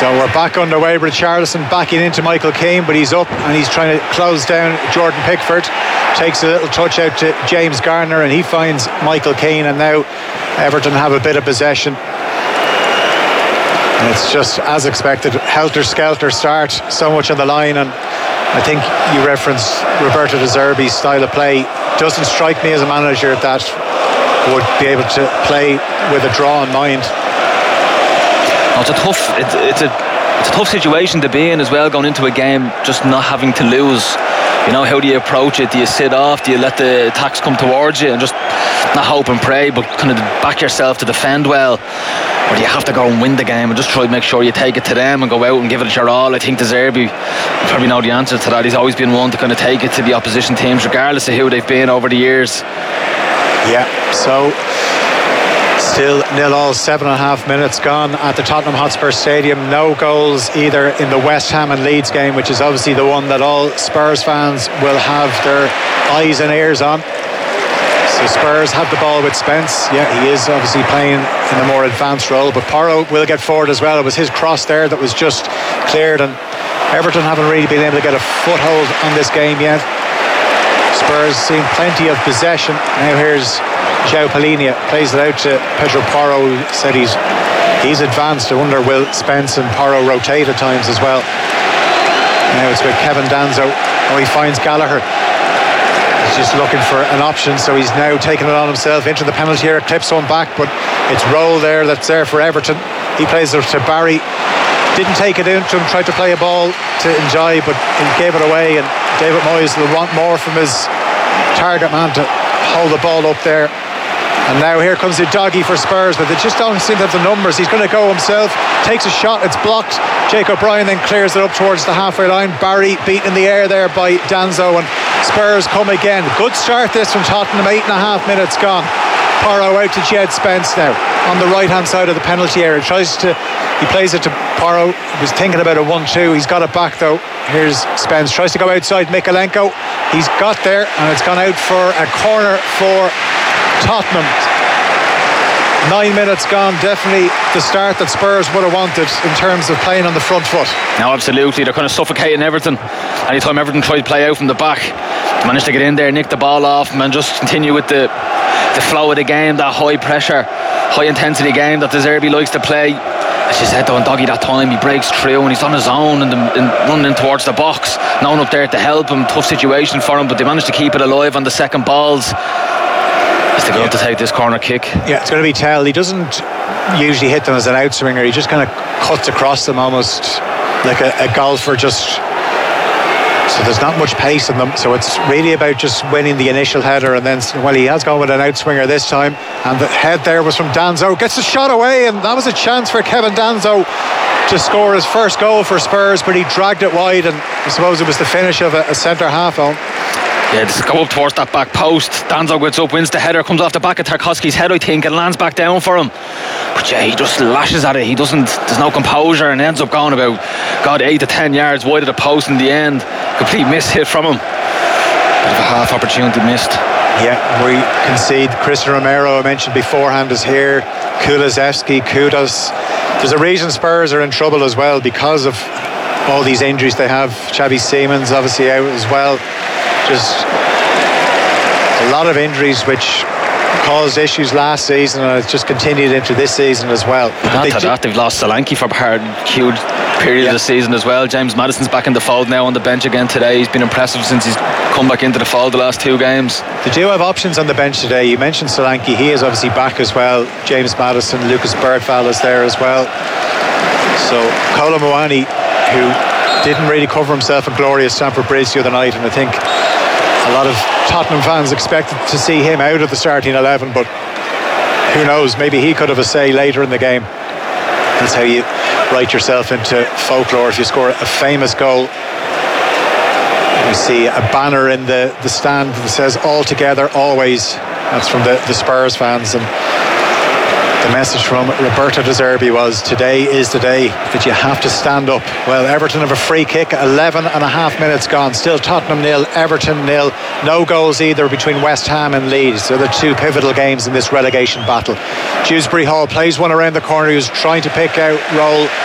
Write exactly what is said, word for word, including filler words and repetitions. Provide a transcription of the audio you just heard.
So we're back underway. Richarlison backing into Michael Keane, but he's up and he's trying to close down Jordan Pickford. Takes a little touch out to James Garner and he finds Michael Keane, and now Everton have a bit of possession. And it's just as expected, helter-skelter start, so much on the line, and I think you referenced Roberto De Zerbi's style of play. Doesn't strike me as a manager that would be able to play with a draw in mind. Oh, it's a tough it's, it's a it's a tough situation to be in as well, going into a game just not having to lose. You know, how do you approach it? Do you sit off? Do you let the attacks come towards you and just not hope and pray, but kind of back yourself to defend well? Or do you have to go and win the game and just try to make sure you take it to them and go out and give it your all? I think De Zerbi, you probably know the answer to that. He's always been one to kind of take it to the opposition teams, regardless of who they've been over the years. Yeah, so still nil all, seven and a half minutes gone at the Tottenham Hotspur Stadium. No goals either in the West Ham and Leeds game, which is obviously the one that all Spurs fans will have their eyes and ears on. So Spurs have the ball with Spence. Yeah, he is obviously playing in a more advanced role, but Porro will get forward as well. It was his cross there that was just cleared, and Everton haven't really been able to get a foothold on this game yet. Spurs seeing plenty of possession. Now here's João Palhinha, plays it out to Pedro Porro, who said he's he's advanced. I wonder will Spence and Porro rotate at times as well. Now it's with Kevin Danso. Oh, he finds Gallagher. He's just looking for an option, so he's now taking it on himself into the penalty area, clips one back, but it's Roll there that's there for Everton. He plays it to Barry. Didn't take it into him, tried to play a ball to enjoy, but he gave it away, and David Moyes will want more from his target man to hold the ball up there. And now here comes the doggy for Spurs, but they just don't seem to have the numbers. He's going to go himself, takes a shot, it's blocked. Jake O'Brien then clears it up towards the halfway line. Barry beaten in the air there by Danso, and Spurs come again. Good start this from Tottenham, eight and a half minutes gone. Porro out to Jed Spence now on the right hand side of the penalty area. Tries to, he plays it to Porro. He was thinking about a one two. He's got it back though. Here's Spence, tries to go outside Mykolenko. He's got there, and it's gone out for a corner for Tottenham. Nine minutes gone. Definitely the start that Spurs would have wanted in terms of playing on the front foot. No, absolutely. They're kind of suffocating Everton. Anytime Everton tried to play out from the back, they managed to get in there, nick the ball off them, and just continue with the the flow of the game, that high pressure, high intensity game that De Zerbi likes to play. As you said though, and Doggy that time, he breaks through and he's on his own and, and running in towards the box. No one up there to help him. Tough situation for him, but they managed to keep it alive on the second balls. Is the goal yeah. to take this corner kick? Yeah, it's going to be Tell. He doesn't usually hit them as an outswinger. He just kind of cuts across them almost like a, a golfer, just so there's not much pace in them. So it's really about just winning the initial header, and then well, he has gone with an outswinger this time, and the head there was from Danso. Gets the shot away, and that was a chance for Kevin Danso to score his first goal for Spurs, but he dragged it wide, and I suppose it was the finish of a, a centre half on. Yeah, just go up towards that back post. Danso gets up, wins the header, comes off the back of Tarkowski's head, I think, and lands back down for him. But yeah, he just lashes at it. He doesn't, there's no composure, and ends up going about, God, eight to ten yards wide of the post in the end. Complete miss hit from him. Bit of a half opportunity missed. Yeah, we concede. Christian Romero, I mentioned beforehand, is here. Kulusevski, Kudos. There's a reason Spurs are in trouble as well because of all these injuries they have. Xavi Simons obviously out as well. Just a lot of injuries which caused issues last season, and it's just continued into this season as well. Add to that, they've lost Solanke for a huge period yeah. of the season as well. James Maddison's back in the fold now on the bench again today. He's been impressive since he's come back into the fold the last two games. They do have options on the bench today. You mentioned Solanke, he is obviously back as well. James Maddison, Lucas Bergvall is there as well. So Kolo Muani, who didn't really cover himself in glorious Stamford Bridge the other night, and I think a lot of Tottenham fans expected to see him out of the starting eleven, but who knows, maybe he could have a say later in the game. That's how you write yourself into folklore if you score a famous goal. We see a banner in the, the stand that says "All together, always." That's from the, the Spurs fans, and the message from Roberto De Zerbi was, today is the day that you have to stand up. Well, Everton have a free kick, eleven and a half minutes gone. Still Tottenham nil, Everton nil. No goals either between West Ham and Leeds. They're the two pivotal games in this relegation battle. Dewsbury Hall plays one around the corner. He was trying to pick out Roll.